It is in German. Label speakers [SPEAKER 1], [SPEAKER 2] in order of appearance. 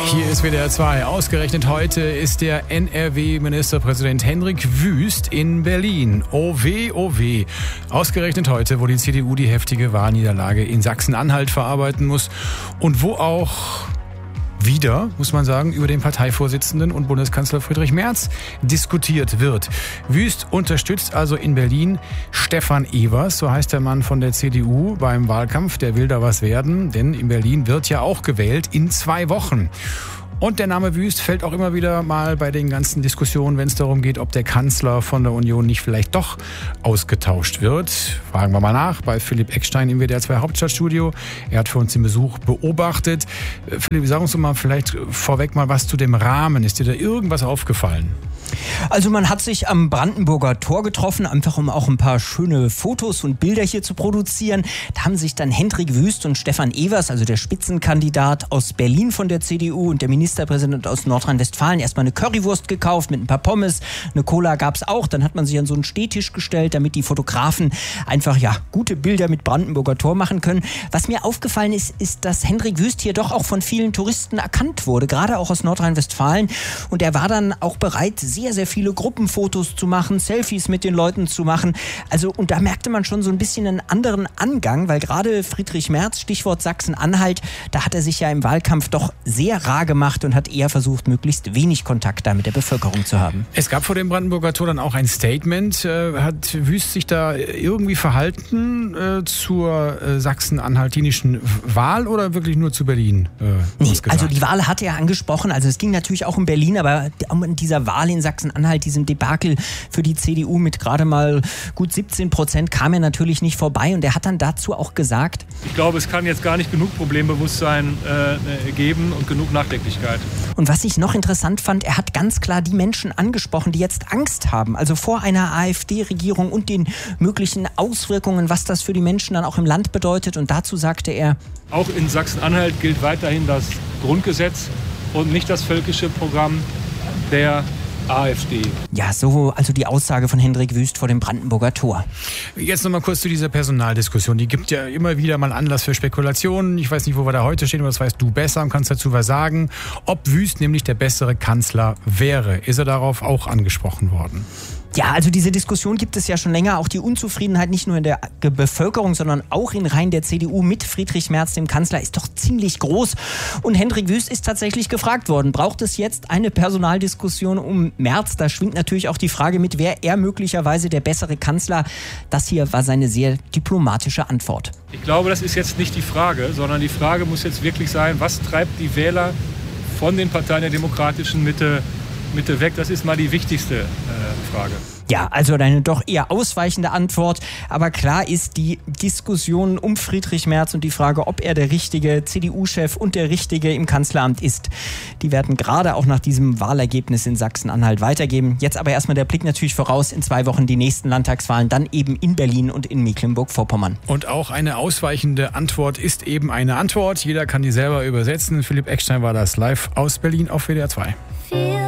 [SPEAKER 1] Hier ist WDR 2. Ausgerechnet heute ist der NRW-Ministerpräsident Hendrik Wüst in Berlin. Oh weh, oh weh. Ausgerechnet heute, wo die CDU die heftige Wahlniederlage in Sachsen-Anhalt verarbeiten muss und wo auch wieder, muss man sagen, über den Parteivorsitzenden und Bundeskanzler Friedrich Merz diskutiert wird. Wüst unterstützt also in Berlin Stefan Evers, so heißt der Mann von der CDU beim Wahlkampf. Der will da was werden, denn in Berlin wird ja auch gewählt in 2 Wochen. Und der Name Wüst fällt auch immer wieder mal bei den ganzen Diskussionen, wenn es darum geht, ob der Kanzler von der Union nicht vielleicht doch ausgetauscht wird. Fragen wir mal nach bei Philipp Eckstein im WDR 2 Hauptstadtstudio. Er hat für uns den Besuch beobachtet. Philipp, sag uns doch mal vielleicht vorweg mal was zu dem Rahmen. Ist dir da irgendwas aufgefallen?
[SPEAKER 2] Also man hat sich am Brandenburger Tor getroffen, einfach um auch ein paar schöne Fotos und Bilder hier zu produzieren. Da haben sich dann Hendrik Wüst und Stefan Evers, also der Spitzenkandidat aus Berlin von der CDU und der Ministerpräsident aus Nordrhein-Westfalen, erstmal eine Currywurst gekauft mit ein paar Pommes. Eine Cola gab's auch. Dann hat man sich an so einen Stehtisch gestellt, damit die Fotografen einfach gute Bilder mit Brandenburger Tor machen können. Was mir aufgefallen ist, dass Hendrik Wüst hier doch auch von vielen Touristen erkannt wurde, gerade auch aus Nordrhein-Westfalen. Und er war dann auch bereit, sehr, sehr viele Gruppenfotos zu machen, Selfies mit den Leuten zu machen. Also, und da merkte man schon so ein bisschen einen anderen Angang, weil gerade Friedrich Merz, Stichwort Sachsen-Anhalt, da hat er sich ja im Wahlkampf doch sehr rar gemacht und hat eher versucht, möglichst wenig Kontakt da mit der Bevölkerung zu haben.
[SPEAKER 1] Es gab vor dem Brandenburger Tor dann auch ein Statement. Hat Wüst sich da irgendwie verhalten zur sachsen-anhaltinischen Wahl oder wirklich nur zu Berlin?
[SPEAKER 2] Nee, also die Wahl hat er angesprochen. Also es ging natürlich auch um Berlin, aber um dieser Wahl in Sachsen-Anhalt, diesem Debakel für die CDU mit gerade mal gut 17% kam er natürlich nicht vorbei. Und er hat dann dazu auch gesagt:
[SPEAKER 3] Ich glaube, es kann jetzt gar nicht genug Problembewusstsein geben und genug Nachdenklichkeit.
[SPEAKER 2] Und was ich noch interessant fand, er hat ganz klar die Menschen angesprochen, die jetzt Angst haben, also vor einer AfD-Regierung und den möglichen Auswirkungen, was das für die Menschen dann auch im Land bedeutet. Und dazu sagte er:
[SPEAKER 3] Auch in Sachsen-Anhalt gilt weiterhin das Grundgesetz und nicht das völkische Programm der AfD.
[SPEAKER 2] Ja, so also die Aussage von Hendrik Wüst vor dem Brandenburger Tor.
[SPEAKER 1] Jetzt noch mal kurz zu dieser Personaldiskussion. Die gibt ja immer wieder mal Anlass für Spekulationen. Ich weiß nicht, wo wir da heute stehen, aber das weißt du besser und kannst dazu was sagen. Ob Wüst nämlich der bessere Kanzler wäre, ist er darauf auch angesprochen worden?
[SPEAKER 2] Ja, also diese Diskussion gibt es ja schon länger. Auch die Unzufriedenheit nicht nur in der Bevölkerung, sondern auch in Reihen der CDU mit Friedrich Merz, dem Kanzler, ist doch ziemlich groß. Und Hendrik Wüst ist tatsächlich gefragt worden, braucht es jetzt eine Personaldiskussion um Merz? Da schwingt natürlich auch die Frage mit, wäre er möglicherweise der bessere Kanzler? Das hier war seine sehr diplomatische Antwort.
[SPEAKER 3] Ich glaube, das ist jetzt nicht die Frage, sondern die Frage muss jetzt wirklich sein, was treibt die Wähler von den Parteien der demokratischen Mitte weg? Das ist mal die wichtigste Frage.
[SPEAKER 2] Ja, also eine doch eher ausweichende Antwort. Aber klar ist, die Diskussion um Friedrich Merz und die Frage, ob er der richtige CDU-Chef und der richtige im Kanzleramt ist, die werden gerade auch nach diesem Wahlergebnis in Sachsen-Anhalt weitergeben. Jetzt aber erstmal der Blick natürlich voraus: in 2 Wochen die nächsten Landtagswahlen, dann eben in Berlin und in Mecklenburg-Vorpommern.
[SPEAKER 1] Und auch eine ausweichende Antwort ist eben eine Antwort. Jeder kann die selber übersetzen. Philipp Eckstein war das live aus Berlin auf WDR 2.